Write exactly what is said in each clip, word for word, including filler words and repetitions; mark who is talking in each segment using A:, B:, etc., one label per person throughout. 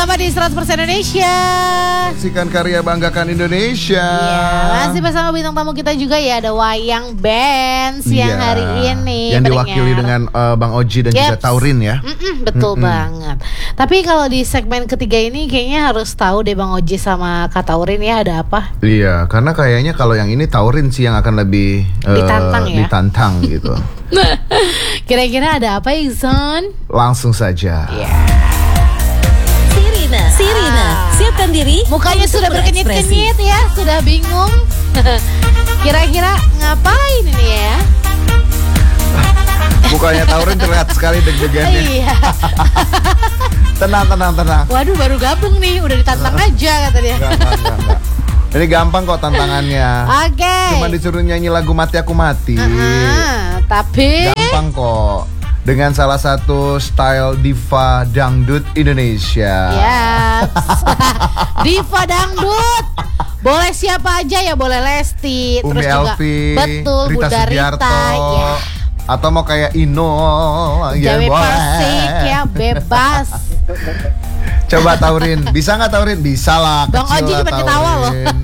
A: bersama di seratus persen Indonesia.
B: Saksikan karya banggakan Indonesia.
A: Ya, masih bersama bintang tamu kita juga ya, ada Wayang Band siang
B: ya,
A: hari ini.
B: Yang diwakili dengan uh, Bang Oji dan
A: Yeps.
B: juga Taurin ya.
A: Mm-mm, betul
B: Mm-mm.
A: banget. Tapi kalau di segmen ketiga ini kayaknya harus tahu deh Bang Oji sama Kak Taurin ya ada apa?
B: Iya, karena kayaknya kalau yang ini Taurin sih yang akan lebih uh,
A: Ditantang ya?
B: ditantang gitu.
A: Kira-kira ada apa Iksan?
B: Langsung saja.
A: Yeah.
C: Sirina, Sirina, siapkan diri.
A: Mukanya sudah
C: berekspresi.
A: berkenyit-kenyit ya, sudah bingung. Kira-kira ngapain ini ya?
B: Mukanya Taurin terlihat sekali deg-degannya.
A: Iya.
B: Tenang, tenang, tenang.
A: Waduh, baru gabung nih, udah ditantang aja kata dia.
B: Enggak, enggak, enggak, enggak. Ini gampang kok tantangannya.
A: Oke.
B: Cuma disuruh nyanyi lagu Mati Aku Mati.
A: Uh-huh, tapi
B: Gampang kok. Dengan salah satu style diva dangdut Indonesia.
A: Yaps. Diva dangdut. Boleh siapa aja ya, boleh Lesti,
B: Umi
A: terus juga
B: Elvi,
A: betul
B: Rita
A: Bunda
B: Sugiarto,
A: Rita, ya.
B: Atau mau kayak Ino, ya
A: Dewi
B: boleh.
A: Persik ya, bebas.
B: Coba Taurin, bisa nggak Taurin? Bisa lah.
A: Bang
B: kecil
A: Oji
B: lah,
A: cuma ketawa loh.
B: Taurin.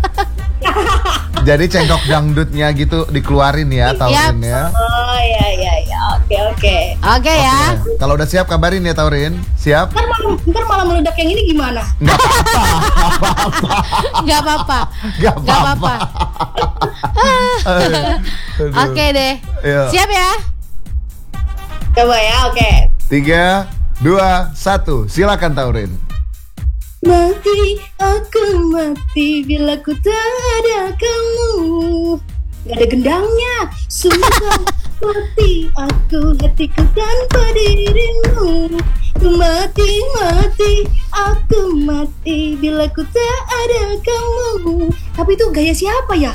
B: Jadi cengkok dangdutnya gitu dikeluarin ya Taurin ya.
D: Oh iya iya iya, oke oke.
A: Oke ya.
B: Oke. Kalau udah siap kabarin ya Taurin. Siap?
D: Ntar malah, ntar malah meledak yang ini gimana?
B: Nggak apa-apa.
A: Nggak apa-apa.
B: Nggak
A: Nggak apa-apa.
B: Aduh.
A: Oke deh.
B: Iya.
A: Siap ya?
D: Coba ya, oke.
B: Tiga, dua, satu. Silakan Taurin.
D: Mati, aku mati bila ku tak ada kamu. Gak ada gendangnya, sumpah. Mati aku, hatiku tanpa dirimu. Ku mati, mati, aku mati bila ku tak ada kamu. Tapi itu gaya siapa ya?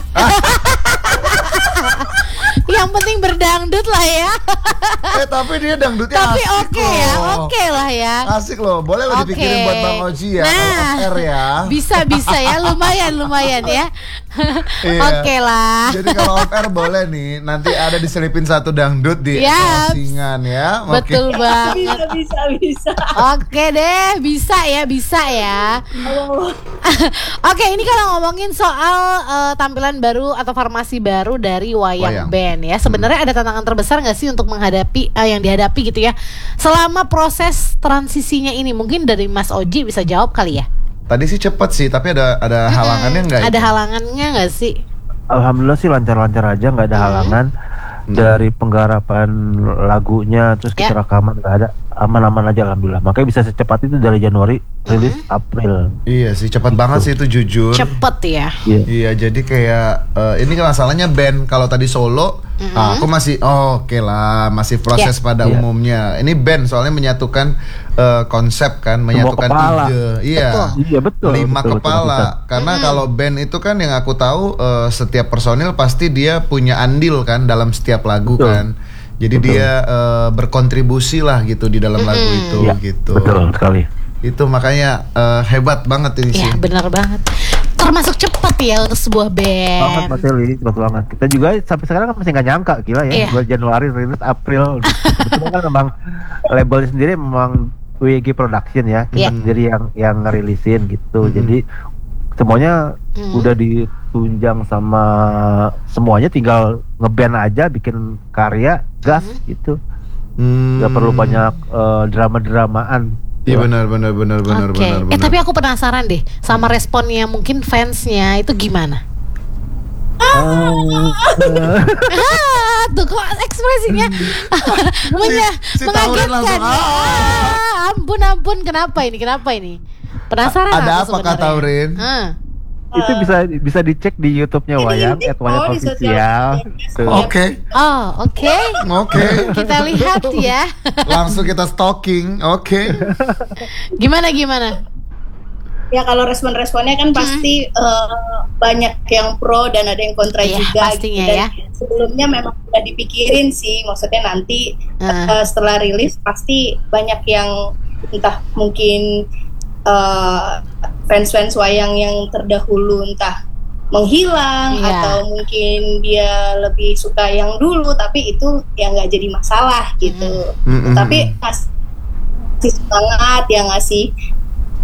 A: Yang penting berdangdut lah ya.
B: Eh tapi dia dangdutnya
A: Tapi
B: asik
A: oke
B: loh.
A: ya, oke lah ya.
B: Asik loh, boleh lo
A: Oke.
B: dipikirin buat Bang Oji ya,
A: Nah,
B: kalau off air ya.
A: Bisa bisa ya, lumayan lumayan ya.
B: Iya.
A: Oke lah.
B: Jadi kalau off air boleh nih, nanti ada diselipin satu dangdut di
A: Yaps.
B: closingan ya. Oke.
A: Betul banget.
D: Bisa bisa bisa.
A: Oke deh, bisa ya, bisa ya.
D: Oh.
A: Oke, ini kalau ngomongin soal uh, tampilan baru atau formasi baru dari Wayang,
B: Wayang.
A: Band ya. Sebenarnya ada tantangan terbesar nggak sih untuk menghadapi uh, yang dihadapi gitu ya selama proses transisinya ini? Mungkin dari Mas Oji bisa jawab kali ya.
B: Tadi sih cepet sih, tapi ada ada halangannya nggak?
A: Ada
B: itu?
A: halangannya nggak sih?
E: Alhamdulillah sih lancar-lancar aja, nggak ada
A: Hmm.
E: halangan. Dari penggarapan lagunya terus kita
A: Ya.
E: rekaman nggak ada, aman-aman aja alhamdulillah. Makanya bisa secepat itu dari Januari rilis April.
B: Iya sih, cepet banget sih itu jujur.
A: Cepet ya.
E: Iya.
B: Iya, jadi kayak eh, ini kan masalahnya band. Kalau tadi solo, ah, aku masih oh, oke lah, masih proses
A: Ya.
B: pada
E: Iya.
B: umumnya. Ini band soalnya menyatukan eh, konsep kan, menyatukan
E: kepala.
B: ide. Iya.
E: Iya betul.
B: Lima
E: betul, betul,
B: kepala.
E: betul.
B: Karena kalau band itu kan yang aku tahu eh, setiap personil pasti dia punya andil kan dalam setiap lagu
E: Betul.
B: kan. Jadi
E: Betul.
B: dia eh, berkontribusi lah gitu di dalam lagu itu
E: Iya,
B: gitu.
E: betul sekali.
B: Itu makanya eh, hebat banget ini sih.
A: Ya benar banget. Termasuk cepet ya untuk sebuah
E: Banget
A: band.
E: Mas Eli, cepet banget. Kita juga sampai sekarang kan masih nggak nyangka, gila ya.
A: Iya.
E: Bulan Januari rilis April. Betul kan memang labelnya sendiri memang W G Production ya. Kita
A: Iya.
E: sendiri yang yang ngerilisin gitu.
B: Mhm.
E: Jadi semuanya
A: Mhm.
E: udah ditunjang sama semuanya, tinggal ngeband aja, bikin karya, gas gitu.
B: Hmm.
E: Gak perlu banyak eh, drama-dramaan.
B: Iya benar benar benar benar
A: Oke.
B: benar
A: Eh
B: benar.
A: tapi aku penasaran deh sama responnya mungkin fansnya itu gimana? Ah, tuh kok ekspresinya Menya-
B: si Taurin
A: mengagetkan.
B: langsung, ah.
A: Ah, ampun ampun, kenapa ini? Kenapa ini? Penasaran
B: A- ada
A: aku
B: apa, Kak
A: sebenarnya.
B: Taurin?
A: Ah.
E: Itu bisa bisa dicek di YouTube-nya
D: Ini
E: Wayang,
D: di-
E: at Wayang
D: oh, di sosial
E: Official.
D: media.
E: Tuh.
B: Oke,
A: Oh, oke.
B: oke.
A: Kita lihat ya.
B: Langsung kita stalking. Oke.
A: Gimana gimana?
D: Ya kalau respon-responnya kan pasti eh, banyak yang pro dan ada yang kontra
A: Iya,
D: juga.
A: pastinya
D: Dan
A: ya.
D: sebelumnya memang udah dipikirin sih, maksudnya nanti
A: Ah.
D: eh, setelah rilis pasti banyak yang entah mungkin eh, fans-fans wayang yang terdahulu entah menghilang
A: Iya.
D: atau mungkin dia lebih suka yang dulu, tapi itu ya nggak jadi masalah gitu.
B: Mm-mm.
D: Tapi ngasih semangat, ya ngasih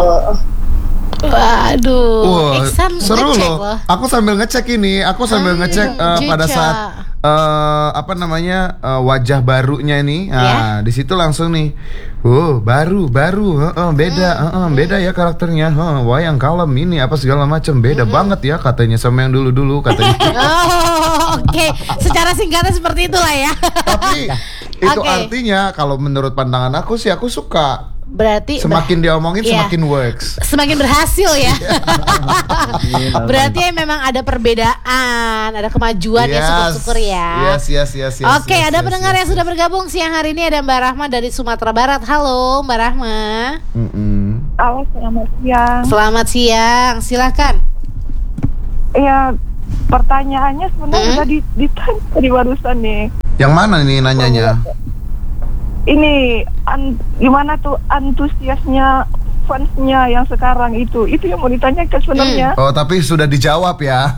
D: Oh.
A: Waduh,
B: Wah,
A: Iksan
B: seru
A: ngecek
B: loh.
A: loh.
B: Aku sambil ngecek ini, aku sambil
A: Hmm,
B: ngecek eh, pada
A: Jeca.
B: saat eh, apa namanya eh, wajah barunya ini. Nah, di situ langsung nih. Oh, baru, baru, heeh, beda, heeh, beda ya karakternya. Heeh, wayang kalem ini apa segala macam beda banget ya katanya sama yang dulu-dulu katanya.
A: Oh, oke. Secara singkatnya seperti itulah ya.
B: Tapi itu
A: Oke.
B: artinya kalau menurut pandangan aku sih aku suka.
A: Berarti
B: Semakin diomongin
A: Iya.
B: semakin works.
A: semakin berhasil ya.
E: Iya.
A: Berarti ya memang ada perbedaan, ada kemajuan ya, syukur-syukur ya.
B: Yes, yes, yes, yes.
A: Oke,
B: yes,
A: ada
B: yes,
A: pendengar
B: yes,
A: yang sudah bergabung siang hari ini, ada Mbak Rahma dari Sumatera Barat. Halo, Mbak Rahma.
B: Mm-mm.
F: Halo, selamat siang.
A: Selamat siang, silakan.
F: Iya, pertanyaannya sebenarnya
A: Hmm?
F: udah di- ditanya tadi barusan nih.
B: Yang mana nih nanyanya?
F: Ini an- gimana tuh antusiasnya fansnya yang sekarang itu? Itu yang mau ditanyakan sebenarnya.
B: Oh, tapi sudah dijawab ya.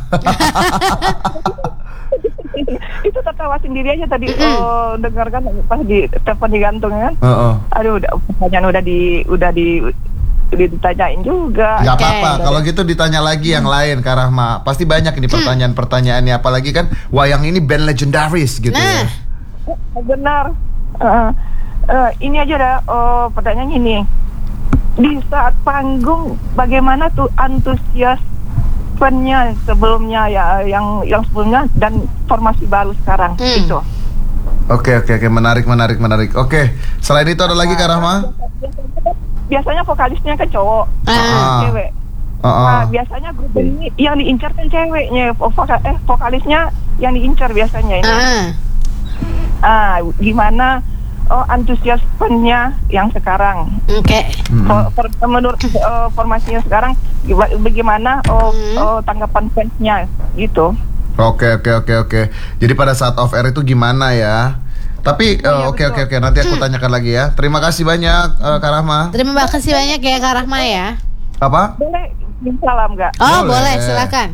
F: Itu tertawa sendiri aja tadi. Oh, dengarkan pas di telepon digantung kan?
B: Heeh.
F: Aduh, udah pertanyaan udah di udah di udah ditanyain juga.
B: Gak
A: Oke.
B: apa-apa, kalau gitu ditanya lagi yang lain Kak Rahma. Pasti banyak ini pertanyaan-pertanyaannya, apalagi kan wayang ini band legendaris gitu
A: Nah,
B: ya.
F: Benar. Eh, eh, ini aja dah. Oh, pertanyaannya ini. Di saat panggung, bagaimana tuh antusias fan-nya sebelumnya ya, yang yang sebelumnya dan formasi baru sekarang
A: Hmm.
F: itu.
B: Oke, oke, oke, menarik, menarik, menarik. Oke, selain itu ada lagi Kak Rahma?
F: Biasanya vokalisnya kan cowok,
A: Ah.
F: cewek.
B: Heeh.
F: Nah, biasanya grup ini yang diincar kan ceweknya, voka- eh vokalisnya yang diincar biasanya ini.
A: ah.
F: Ah, gimana oh, antusias fan-nya yang sekarang?
A: Oke.
B: Mm-mm.
F: For- for- menurut eh, formasinya sekarang giba- bagaimana oh,
A: Hmm.
F: oh, tanggapan fansnya gitu.
B: Oke, oke, oke, oke. Jadi pada saat off air itu gimana ya? Tapi eh,
F: Iya,
B: oke,
F: betul.
B: oke, oke, nanti aku tanyakan lagi ya. Terima kasih banyak eh, Kak Rahma.
A: Terima kasih banyak ya Kak Rahma ya.
B: Apa?
F: Boleh kirim salam nggak?
A: Oh,
B: Boleh.
A: boleh, silakan.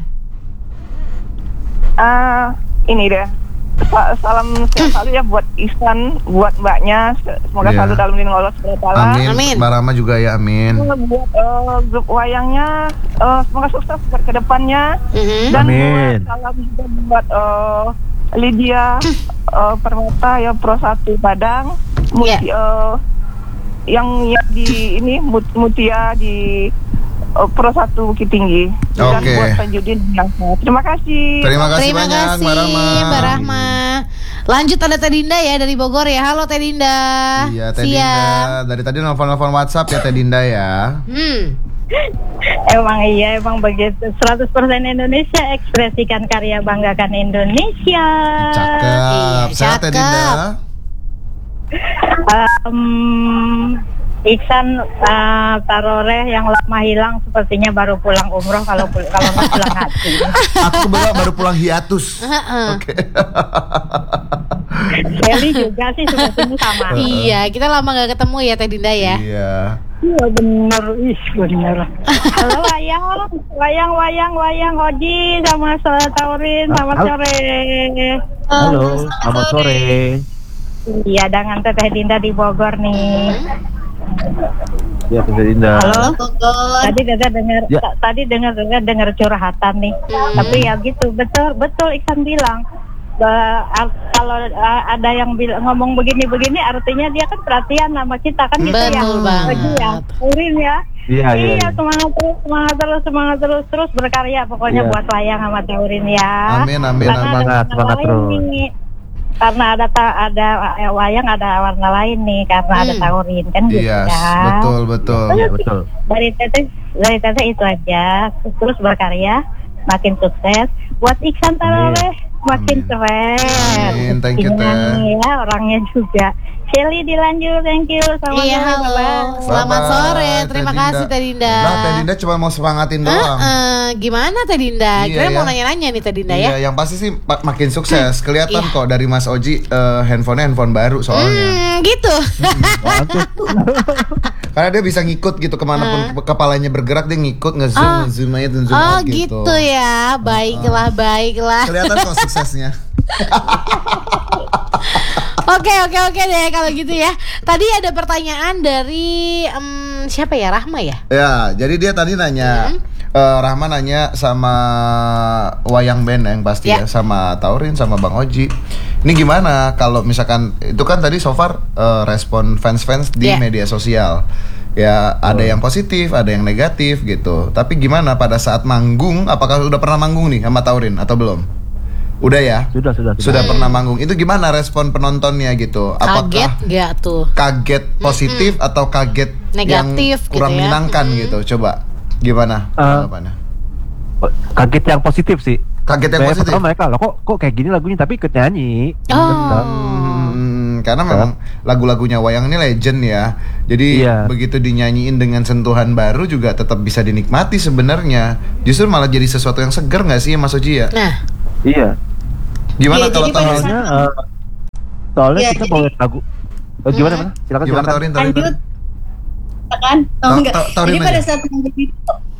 F: Ah, ini deh. Sa- salam sehat selalu ya buat Ihsan, buat mbaknya. Semoga
B: Iya.
F: selalu dalam lindungan Allah subhanahu wa taala.
B: Amin.
A: Amin.
B: Mbak Rahma juga ya, amin.
F: Buat eh, grup wayangnya, eh, semoga sukses buat kedepannya.
A: Mhm.
F: Dan
E: Amin.
F: buat salam juga buat eh, Lydia eh, Permata ya Pro satu Padang, Muti, eh, yang yang di ini Mut- Mutia di eh, Pro satu Bukit Tinggi. Dan
B: Oke.
F: buat Tanjudin yang terima kasih.
B: Terima kasih
A: Terima
B: banyak
A: kasih
B: Mbak Rahma.
A: Mbak Rahma. Lanjut ada Teh Dinda ya dari Bogor ya. Halo Teh Dinda.
B: Iya, Teh
A: Siang.
B: Dinda. Dari tadi nelfon-nelfon WhatsApp ya Teh Dinda ya.
A: Hmm.
G: Emang iya, emang begitu. seratus persen Indonesia, ekspresikan karya, banggakan Indonesia.
B: Cakep.
A: Iya,
B: Sehat Teh
A: cakep.
B: Dinda.
G: Um, Iksan uh, Taroreh yang lama hilang sepertinya baru pulang umroh kalau pul- kalau nggak pulang haji.
B: Aku kebetulan baru pulang hiatus.
A: Heeh.
B: Oke.
G: Sally juga sih sepertinya sama.
A: Iya, kita lama gak ketemu ya Teh Dinda ya.
B: Iya.
G: Iya bener, ih bener. Halo wayang, wayang, wayang, wayang, Oji sama Taurin, selamat
E: Halo.
G: sore.
E: Halo, selamat sore.
G: Iya, dengan Teteh Dinda di Bogor nih.
E: Ya, Teh Dinda.
G: Halo.
A: Bogor.
G: Tadi dengar dengar
E: Ya.
G: ta- tadi dengar dengar dengar curhatan nih. Tapi ya gitu, betul betul Iksan bilang. Ba- ar- kalau uh, ada yang bilang ngomong begini-begini artinya dia kan perhatian sama kita kan gitu ya.
A: Betul banget.
G: Oji ya. Urin ya.
E: Iya, iya. iya.
G: semangat terus, semangat terus, semangat terus, terus berkarya pokoknya
E: Iya.
G: buat wayang sama Taurin ya.
B: Amin, amin,
G: Karena
B: amin.
G: ada
E: Semangat,
G: warna
E: semangat
G: lain
E: terus.
G: nih. Karena ada ta- ada eh, wayang ada warna lain nih karena ada
A: Hmm.
G: Taurin kan gitu
B: Iya,
G: ya.
B: betul, betul.
E: Iya, betul.
G: Dari teteh dari teteh itu aja, terus berkarya makin sukses buat Iksan Taroleh makin
B: Amin.
G: keren.
B: Amin, thank you,
G: Pastinya
B: Teh.
G: nih ya orangnya juga. Shelly dilanjut, thank you. Selamat
A: Iya,
G: sore,
A: halo.
G: bye-bye.
A: Selamat
B: Bye-bye,
A: sore.
B: Teh
A: Terima
B: Dinda.
A: kasih Teh Dinda.
B: Lah, Teh Dinda cuma mau semangatin doang.
A: Heeh, gimana Teh Dinda?
B: Iya,
A: Kira mau
B: ya.
A: nanya-nanya nih Teh Dinda
B: Iya,
A: ya.
B: yang pasti sih mak- makin sukses. Kelihatan
A: Iya.
B: kok dari Mas Oji eh, handphonenya handphone baru soalnya.
A: Hmm, gitu.
E: Bagus.
B: Karena dia bisa ngikut gitu kemanapun ke- kepalanya bergerak dia ngikut ngezoom,
A: Ah.
B: ngezoom aja dan zoom
A: Oh,
B: out gitu.
A: gitu ya. Baiklah, baiklah.
B: Kelihatan kok suksesnya.
A: Oke oke oke deh kalau gitu ya. Tadi ada pertanyaan dari em, siapa ya, Rahma ya?
B: Ya, jadi dia tadi nanya, eh, Rahma nanya sama wayang band yang pasti
A: Ya.
B: ya, sama Taurin, sama Bang Oji. Ini gimana kalau misalkan itu kan tadi so far eh, respon fans-fans di
A: Ya.
B: media sosial. Ya ada yang positif, ada yang negatif gitu. Tapi gimana pada saat manggung? Apakah udah pernah manggung nih sama Taurin atau belum? Udah ya?
E: Sudah, sudah, sudah.
B: Sudah pernah manggung. Itu gimana respon penontonnya gitu?
A: Kaget
B: Apakah
A: nggak tuh?
B: kaget positif atau kaget
A: Negatif
B: yang kurang
A: gitu ya.
B: menyenangkan
A: Mm-mm.
B: gitu? Coba gimana
E: Eh,
B: tanggapannya?
E: Kaget yang positif sih.
B: Kaget yang
E: Kayak
B: positif.
E: pertama mereka, loh kok kok kayak gini lagunya tapi ikut nyanyi.
A: Oh.
E: Bener.
B: Hmm, karena memang lagu-lagunya wayang ini legend ya. Jadi
E: Iya.
B: begitu dinyanyiin dengan sentuhan baru juga tetap bisa dinikmati sebenarnya. Justru malah jadi sesuatu yang segar nggak sih Mas Oji ya?
A: Nah,
E: Iya.
B: Gimana
D: Iya,
B: kalau
D: jadi pada
B: Taurin?
E: Soalnya eh, soalnya
D: Iya,
E: kita
D: jadi-
E: bawain lagu. Eh, gimana mana? Silakan
B: Gimana
E: silakan.
B: Taurin? Taurin?
D: Lanjut. Kan? Oh,
B: Ta-
D: enggak.
B: ta- Taurin
D: Jadi
B: aja.
D: pada saat manggung itu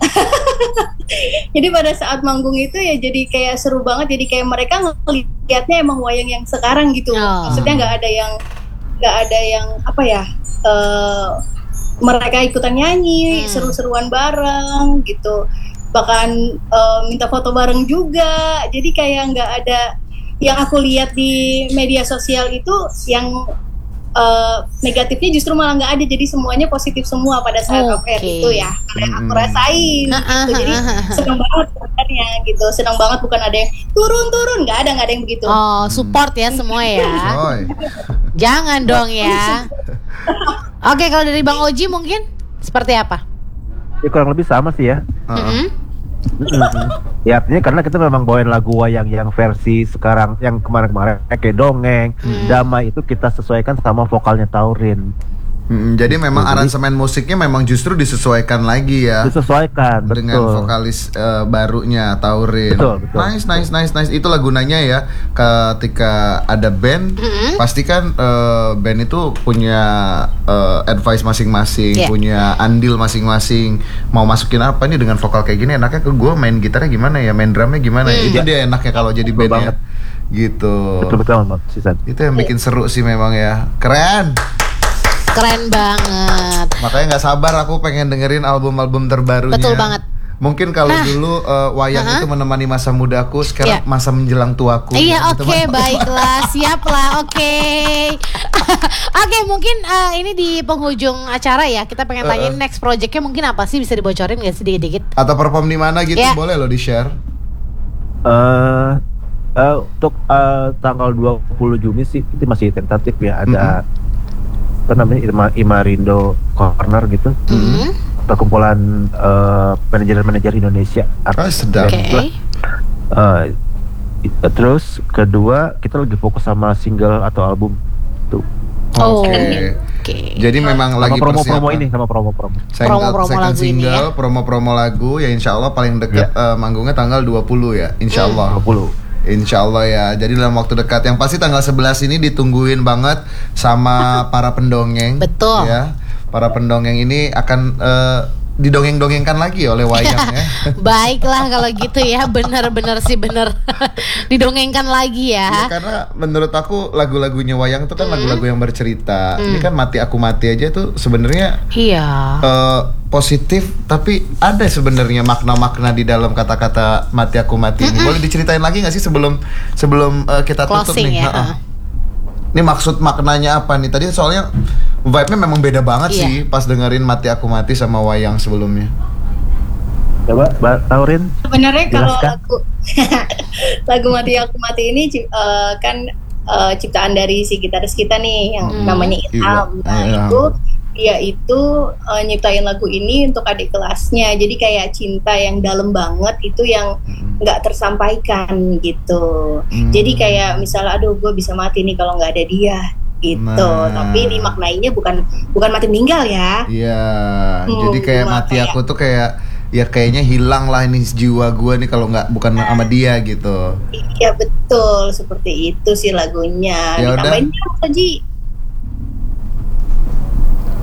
D: Jadi pada saat manggung itu ya jadi kayak seru banget. Jadi kayak mereka ngelihatnya emang wayang yang sekarang gitu.
A: Oh.
D: Maksudnya nggak ada yang nggak ada yang apa ya? eh, mereka ikutan nyanyi,
A: Hmm.
D: seru-seruan bareng gitu. Bahkan eh, minta foto bareng juga. Jadi kayak nggak ada yang aku lihat di media sosial itu yang Uh, negatifnya justru malah nggak ada, jadi semuanya positif semua pada saat off air
A: Oke.
D: itu ya, karena yang aku
B: Mm-mm.
D: rasain
A: Ah, ah,
D: gitu. Jadi
A: ah, ah, ah.
D: senang banget sebenarnya gitu, senang banget, bukan ada yang turun-turun, nggak ada nggak ada yang begitu.
A: oh support ya semua ya.
B: Coy.
A: Jangan dong ya. Oke, kalau dari Bang Oji mungkin seperti apa?
E: Ya kurang lebih sama sih ya.
B: Heeh.
A: Mm-mm.
E: Mm-mm. Ya artinya karena kita memang bawain lagu wayang yang versi sekarang, yang kemarin-kemarin kayak dongeng,
A: Hmm.
E: damai itu kita sesuaikan sama vokalnya Taurin.
B: Mm, jadi memang
E: Jadi-
B: aransemen musiknya memang justru disesuaikan lagi ya.
E: Disesuaikan,
B: Dengan
E: betul.
B: vokalis eh, barunya Taurin.
E: Betul, betul.
B: Nice, nice, nice, nice. Itulah gunanya ya. Ketika ada band,
A: Mm-mm.
B: pasti kan eh, band itu punya eh, advice masing-masing,
A: Yeah.
B: punya andil masing-masing. Mau masukin apa nih dengan vokal kayak gini? Enaknya ke gue main gitarnya gimana ya, main drumnya gimana ya?
A: Hmm.
B: Itu dia enaknya kalau jadi
E: Betul
B: bandnya.
E: banget.
B: Gitu.
E: Betul betul Mas Sisan.
B: Itu yang bikin seru sih memang ya. Keren.
A: Keren banget.
B: Makanya nggak sabar aku pengen dengerin album-album terbarunya.
A: Betul banget.
B: Mungkin kalau
A: Nah.
B: dulu eh, wayang
A: Uh-huh.
B: itu menemani masa mudaku, sekarang
A: Iya.
B: masa menjelang tuaku.
A: Iya,
B: Gitu,
A: oke,
B: teman.
A: baiklah, siap lah, oke. Oke, mungkin eh, ini di penghujung acara ya, kita pengen tanyain
B: Uh-uh.
A: next projectnya mungkin apa sih, bisa dibocorin nggak sih dikit-dikit?
B: Atau perform di mana gitu,
A: Iya.
B: boleh lo di share.
E: Eh eh, untuk eh, tanggal dua puluh Juni sih itu masih tentatif ya, ada apa namanya Ima, Imarindo Corner gitu.
A: Hmm.
E: Perkumpulan eh, manajer-manajer Indonesia.
B: Oh, sedap.
A: Oke.
E: Eh, i- terus kedua kita lagi fokus sama single atau album tuh.
A: Oh,
B: Oke.
A: oke.
B: Jadi memang
E: Sama
B: lagi
E: promo-promo
B: persiapan.
E: ini, sama promo-promo.
B: Single-
A: Promo-promo
B: second
A: lagu ini
B: single,
A: ya.
B: promo-promo lagu ya insya Allah paling dekat eh, manggungnya tanggal dua puluh ya, insya
A: Hmm.
B: Allah.
E: dua puluh.
B: Insya Allah ya. Jadi dalam waktu dekat, yang pasti tanggal sebelas ini ditungguin banget sama para pendongeng.
A: Betul.
B: Ya, para pendongeng ini akan eh, didongeng-dongengkan lagi oleh wayang ya.
A: Baiklah kalau gitu ya, benar-benar sih benar. Didongengkan lagi
B: Ya,
A: ya.
B: karena menurut aku lagu-lagunya wayang itu kan lagu-lagu yang bercerita. Ini kan Mati Aku Mati aja tuh sebenarnya
A: Iya.
B: eh, positif, tapi ada sebenarnya makna-makna di dalam kata-kata Mati Aku Mati ini. Boleh diceritain lagi nggak sih sebelum sebelum eh, kita tutup
A: Closing
B: nih?
A: ya,
B: Ha-ha.
A: ha.
B: Ini maksud maknanya apa nih? Tadi soalnya vibe-nya memang beda banget
A: Iya.
B: sih pas dengerin Mati Aku Mati sama wayang sebelumnya.
E: Coba Mbak Taurin.
D: Sebenarnya kalau
E: Jelaskan.
D: lagu lagu Mati Aku Mati ini ci- eh, kan eh, ciptaan dari si gitaris kita nih yang
A: Hmm.
D: namanya Ilham.
B: Iya,
D: Nah,
B: Ilham.
D: itu dia itu eh, nyiptain lagu ini untuk adik kelasnya. Jadi kayak cinta yang dalam banget itu yang nggak tersampaikan gitu.
B: Hmm.
D: Jadi kayak misalnya aduh gue bisa mati nih kalau nggak ada dia gitu.
B: Nah.
D: Tapi dimaknainya bukan bukan mati meninggal ya.
B: Iya,
D: Hmm,
B: jadi kayak
D: cuma
B: mati
D: kayak-
B: aku tuh kayak ya kayaknya hilang lah ini jiwa gue nih kalau nggak bukan sama dia gitu.
D: Iya betul, seperti itu sih lagunya.
B: Ya udah.
D: Ditambahin dong, Haji.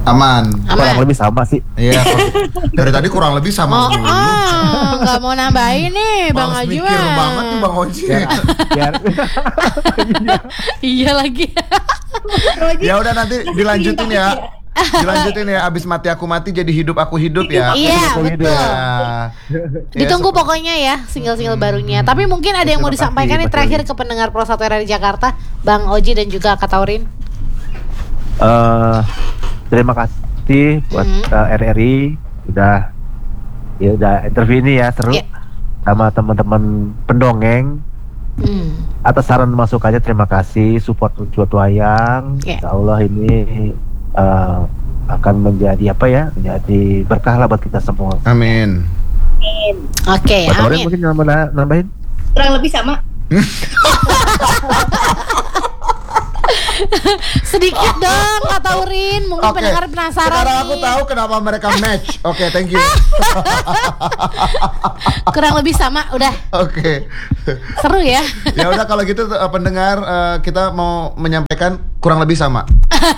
B: Aman.
E: Kurang lebih sama sih.
B: Iya. Dari tadi kurang lebih sama.
A: Oh, oh, nggak mau nambahin nih Bang
B: Males
A: Oji
B: mikir
A: mah.
B: banget tuh Bang Oji.
E: Biar, biar
A: Iya lagi.
B: Ya udah nanti dilanjutin ya. Dilanjutin ya, abis mati aku mati jadi hidup aku hidup ya.
A: Iya,
E: Aku
A: betul.
B: Ya.
A: Ditunggu
B: Ya,
A: pokoknya ya single-single barunya. Tapi mungkin ada yang mau
E: Terima kasih,
A: disampaikan nih
E: Mas
A: terakhir
E: Oji.
A: ke pendengar Pro satu R R I Jakarta, Bang Oji dan juga Kak Taurin.
E: eh terima kasih buat
A: Hmm.
E: eh, R R I udah ya udah interview ini ya seru
A: Ya.
E: sama teman-teman pendongeng.
A: Hmm.
E: Atas saran masukannya terima kasih, support buat wayang.
A: Ya.
E: Insya Allah ini eh, akan menjadi apa ya? Menjadi berkah lah buat kita semua.
B: Amin.
A: Oke,
E: Buat Taurin
A: amin.
E: mungkin nambah nambahin.
D: Kurang lebih sama.
A: Sedikit dong Kak Taurin, mungkin
B: Oke.
A: pendengar penasaran
B: Sekarang aku
A: nih.
B: tahu kenapa mereka match. Oke, thank you.
A: Kurang lebih sama, udah
B: Oke.
A: seru ya.
B: Ya udah kalau gitu eh, pendengar eh, kita mau menyampaikan kurang lebih sama.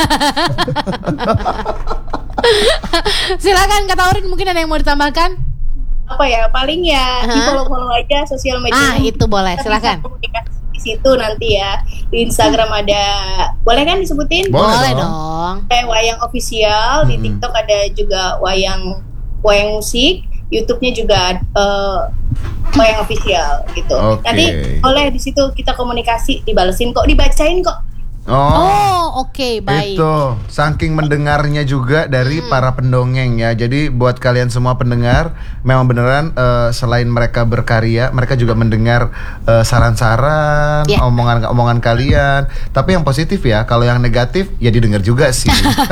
A: Silakan Kak Taurin, mungkin ada yang mau ditambahkan?
D: Apa ya? Paling ya
A: Aha.
D: di follow-follow aja sosial media.
A: Ah, itu boleh,
D: Kita
A: silakan.
D: bisa komunikasi di situ nanti ya. Di Instagram ada, boleh kan disebutin?
B: Boleh
A: Boleh
B: dong.
A: dong.
D: Kayak Wayang Official, di
B: Mm-mm.
D: TikTok ada juga Wayang Wayang Musik, YouTube-nya juga eh, Wayang Official gitu.
B: Oke.
D: Nanti boleh di situ kita komunikasi, dibalesin kok, dibacain kok.
B: Oh.
A: Oh, oke, baik.
B: Itu saking mendengarnya juga dari
A: Hmm.
B: para pendongeng ya. Jadi buat kalian semua pendengar, memang beneran eh, selain mereka berkarya, mereka juga mendengar eh, saran-saran,
A: Ya.
B: omongan-omongan kalian. Tapi yang positif ya, kalau yang negatif ya didengar juga sih.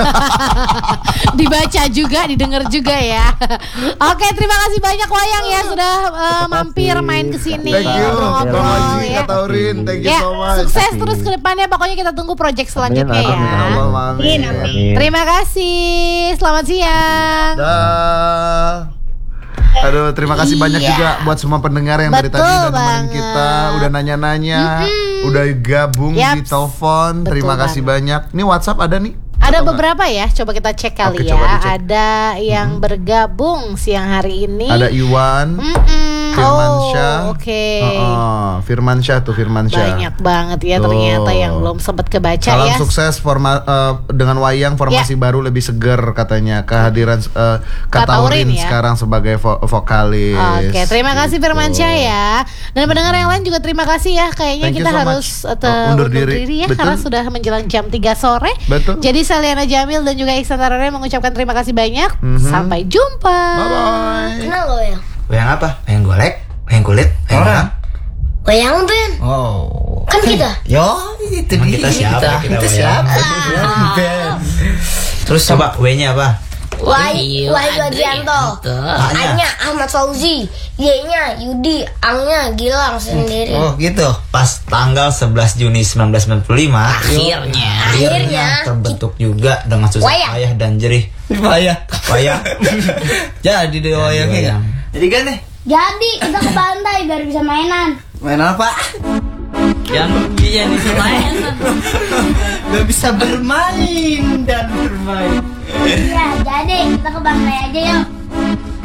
A: Dibaca juga, didengar juga ya. Oke, terima kasih banyak Wayang ya sudah uh, mampir main ke sini
B: Thank you, Bang
A: ngobrol-ngobrol
B: Oji,
A: ya.
B: Kak Taurin, thank you
A: Ya,
B: so much.
A: sukses terus ke depannya. Pokoknya kita tunggu project selanjutnya
E: Amin, amin,
A: ya.
E: amin.
B: Allah, amin.
D: Amin, amin.
E: Amin.
A: Terima kasih. Selamat siang.
B: Dah. Aduh, terima kasih banyak
A: Iya.
B: juga buat semua pendengar yang dari
A: Betul
B: tadi udah nemenin
A: banget.
B: kita, udah nanya-nanya, udah gabung di
A: Yaps.
B: telepon.
A: Betul
B: Terima kasih banyak. Ini WhatsApp ada nih?
A: Ada
B: Atau nggak?
A: beberapa ya, coba kita cek kali
B: Oke,
A: ya.
B: coba dicek.
A: Ada yang bergabung siang hari ini.
B: Ada Iwan,
A: Mm-mm.
B: Firmansyah.
A: Oh, oke.
B: Heeh, Firmansyah tuh Firmansyah.
A: Banyak banget ya
B: Tuh.
A: ternyata yang belum sempat kebaca
B: Salam
A: ya.
B: sukses forma, eh, dengan wayang formasi baru lebih seger katanya. Kehadiran uh,
A: Kak
B: Kak
A: Taurin
B: Taurin
A: ya.
B: sekarang sebagai vo- vokalis.
A: Oke, terima kasih
B: Gitu.
A: Firmansyah ya. Dan pendengar yang lain juga terima kasih ya. Kayaknya
B: Thank you
A: kita
B: so
A: harus
B: much.
A: uh, te-
B: Oh, undur diri.
A: ya
B: Betul.
A: karena sudah menjelang jam tiga sore.
B: Betul.
A: Jadi Saliana Jamil dan juga Iksan Tarare mengucapkan terima kasih banyak.
B: Mhm.
A: Sampai jumpa.
B: Bye bye.
D: Kenal lo ya?
H: Wayang apa? Wayang golek? Wayang kulit? Wayang orang?
D: Wayang Ben.
H: Oh.
D: Kan kita.
H: Yo, itu dia. Kita siapa? Kita, siapa? Ben. Terus coba W-nya apa?
I: Wahyu Adianto, A-nya Ahmad Fauzi, Y-nya Yudi, A-nya Gilang sendiri.
H: Oh gitu. Pas tanggal sebelas Juni seribu sembilan ratus sembilan puluh lima akhirnya
I: Akhirnya.
H: terbentuk juga dengan susah
I: Wayang.
H: payah dan jerih. Wayang. Wayang. Jadi deh wayangnya kan. Jadi kan nih.
I: Jadi kita ke pantai biar bisa mainan.
H: Main apa? Yang iya bisa main. Gak bisa bermain dan bermain.
I: Ya, jadi kita ke pantai aja yuk.